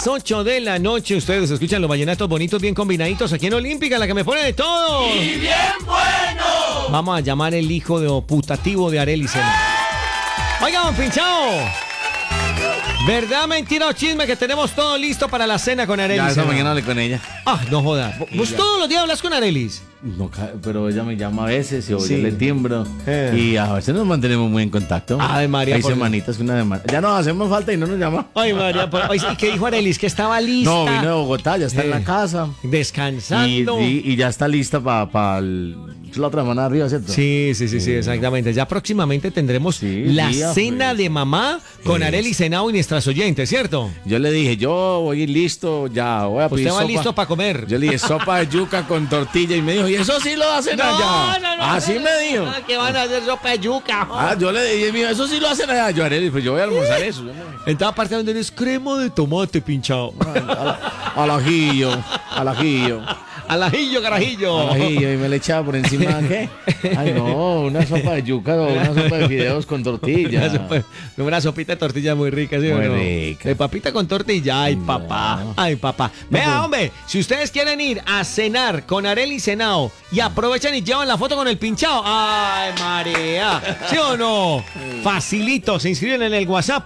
8 de la noche. Ustedes escuchan los vallenatos bonitos, bien combinaditos aquí en Olímpica, la que me pone de todo. ¡Y bien bueno! Vamos a llamar el hijo de putativo de Arely Senao. Oiga, don Pinchao. ¿Verdad, mentira o chisme que tenemos todo listo para la cena con Arely Ya esta Senao? mañana hablé con ella. Ah, no joda. ¿Vos todos los días hablas con Arely? No, pero ella me llama a veces y yo Sí. le timbro. Y a veces nos mantenemos muy en contacto. Ay, María, Hay por- semanitas, una semana. Ya nos hacemos falta y no nos llama. Ay, María, ¿y qué dijo Arely? Que estaba lista. No, vino de Bogotá, ya está en la casa. Descansando. Y ya está lista para la otra semana arriba, ¿cierto? Sí, exactamente. Ya próximamente tendremos Sí, la día, cena pues. de mamá con Arely Senao y nuestras oyentes, ¿cierto? Yo le dije, yo voy a ir listo, ya voy a pedir Usted va sopa. listo para comer. Yo le dije, sopa de yuca con tortilla y me dijo, ¿y eso sí lo hacen allá? Así me dijo. Que van a hacer sopa de yuca. Yo le dije, mío, eso sí lo hacen allá. Yo, Arely, pues yo voy a almorzar eso. Yo no- En toda parte donde eres crema de tomate, pinchado. Al ajillo, al ajillo. Al ajillo, carajillo. Al ajillo, y me le echaba por encima, ¿qué? Ay, no, una sopa de yuca o una sopa de fideos con tortilla. Una sopita de tortilla muy rica, ¿sí o Muy no? rica. De papita con tortilla. Ay, papá. Ay, papá. Vea, hombre, si ustedes quieren ir a cenar con Arely Senao y aprovechan y llevan la foto con el pinchado. Ay, María. ¿Sí o no? Facilito. Se inscriben en el WhatsApp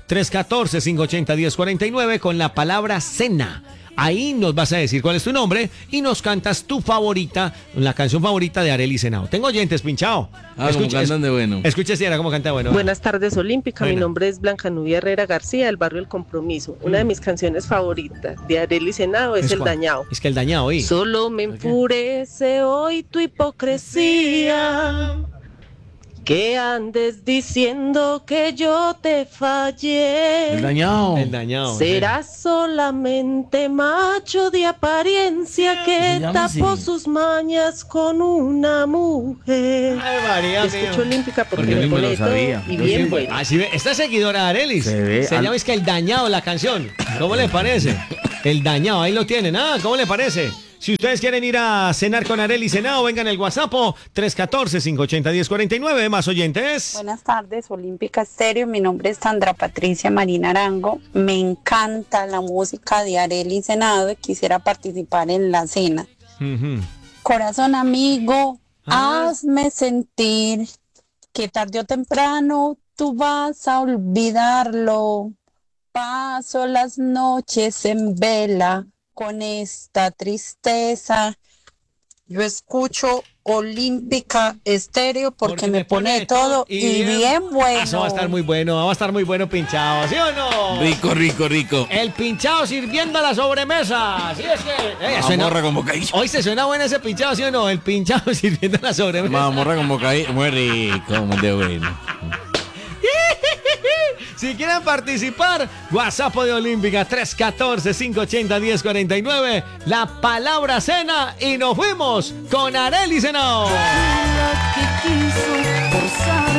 314-580-1049 con la palabra cena. Ahí nos vas a decir cuál es tu nombre y nos cantas tu favorita, la canción favorita de Arely Senao. Tengo oyentes, pinchao. Como cantan de bueno. Escuche, Sierra, cómo canta bueno. Buenas tardes, Olímpica. Mi Buena. nombre es Blanca Nubia Herrera García, del barrio El Compromiso. Una de mis canciones favoritas de Arely Senao es El cuál? Dañado. Es que el dañado, ¿y? Solo me enfurece hoy tu hipocresía, que andes diciendo que yo te fallé. El dañado. El dañado. Serás solamente macho de apariencia que Se llama tapó así. sus mañas con una mujer. Ay, María, Yo escucho mío. Olímpica porque Yo me ni me lo pone todo sabía. y Yo bien sí. bueno. Ah, sí, ve, esta seguidora de Arely Se ve llama es que el dañado la canción. ¿Cómo le parece? El dañado, ahí lo tienen. Ah, ¿cómo le parece? Si ustedes quieren ir a cenar con Arely Senao, vengan al WhatsApp 314-580-1049. Más oyentes. Buenas tardes, Olímpica Estéreo. Mi nombre es Sandra Patricia Marina Arango. Me encanta la música de Arely Senao y quisiera participar en la cena. Ujú. Corazón amigo, Ah. hazme sentir que tarde o temprano tú vas a olvidarlo. Paso las noches en vela con esta tristeza. Yo escucho Olímpica Estéreo porque me pone todo y bien bueno. Eso va a estar muy bueno, va a estar muy bueno pinchado, ¿sí o no? Rico, rico, rico. El pinchado sirviendo a la sobremesa. Sí, es que. Mamorra con bocadillo. Hoy se suena bueno ese pinchado, ¿sí o no? El pinchado sirviendo a la sobremesa. Mamorra con bocadillo. Muy rico, muy de bueno. Si quieren participar, WhatsApp de Olímpica 314-580-1049. La palabra cena y nos fuimos con Arely Senao. La que quiso forzar